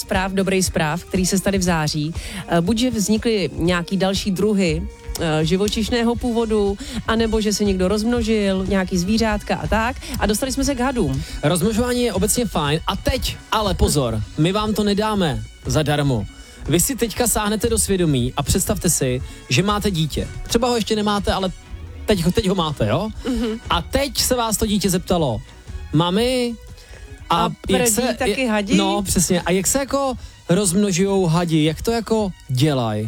zpráv, dobrých zpráv, který se stali v září. Buď, že vznikly nějaký další druhy živočišného původu, anebo že se někdo rozmnožil, nějaký zvířátka a tak. A dostali jsme se k hadům. Rozmnožování je obecně fajn. A teď, ale pozor, my vám to nedáme zadarmo. Vy si teďka sáhnete do svědomí a představte si, že máte dítě. Třeba ho ještě nemáte, ale teď ho máte, jo? Mm-hmm. A teď se vás to dítě zeptalo, mami, a jak se taky hadi? No, přesně. A jak se jako rozmnožujou hadi? Jak to jako dělají?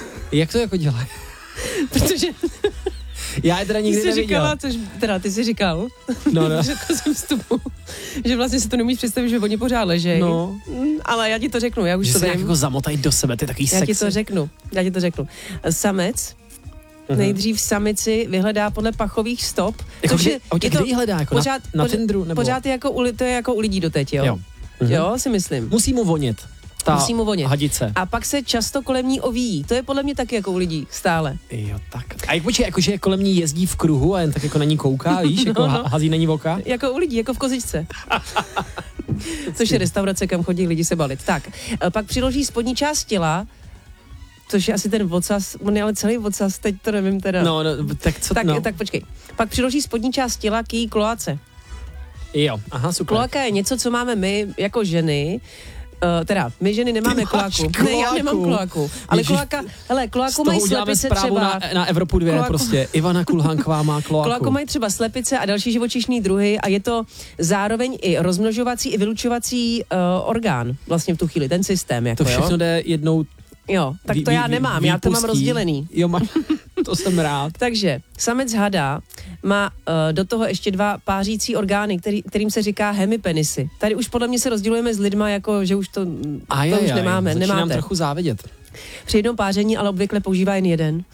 Protože já je teda nikdy neviděl. Ty jsi říkal, no. řekl jsem vstupu, že vlastně si to nemůžeš představit, že oni pořád ležejí. No. Ale já ti to řeknu, já už že to se vím. jako zamotají do sebe, ty takový sexy. Já ti to řeknu. Samec, nejdřív samici vyhledá podle pachových stop. Jako kde jí hledá? Jako pořád, na Tinderu? Nebo? Pořád to je jako u lidí doteď, jo? Jo, si myslím. Musí mu vonit. Musí mu vonit. Hadice. A pak se často kolem ní ovíjí. To je podle mě taky jako u lidí stále. Jo, tak. A jak počkej, jakože kolem ní jezdí v kruhu a jen tak jako na ní kouká, víš, jako hazí na ní voka? Jako u lidí, jako v kozičce. Což je restaurace, kam chodí lidi se balit. Tak, pak přiloží spodní část těla, což je asi ten vocas, on je ale celý vocas, teď to nevím teda. No tak co? Tak počkej. Pak přiloží spodní část těla k její kloace. Jo, aha, super. Kloaka je něco, co máme my jako ženy. My ženy nemáme kloaku. Ne, já nemám kloaku. Ale kloaku mají slepice třeba. Na Evropu 2 prostě. Ivana Kulhánková má kloaku. Kloaku mají třeba slepice a další živočišní druhy a je to zároveň i rozmnožovací i vylučovací orgán vlastně v tu chvíli, ten systém. Jako, to všechno jde jednou. Jo, tak to já nemám, já to mám rozdělený. Jo, to jsem rád. Takže samec hada má do toho ještě 2 pářící orgány, kterým se říká hemipenisy. Tady už podle mě se rozdělujeme s lidma, jako že už to už nemáme. Začínám trochu závidět. Při jednom páření ale obvykle používá jen jeden.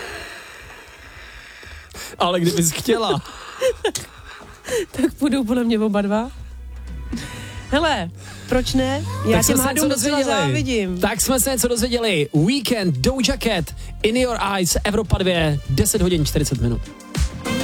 Ale kdybys chtěla. Tak půjdou podle mě oba 2. Hele, proč ne? Já těm hadům docela závidím. Tak jsme se něco dozvěděli. Weekend, Doja Cat, In Your Eyes, Evropa 2, 10 hodin 40 minut.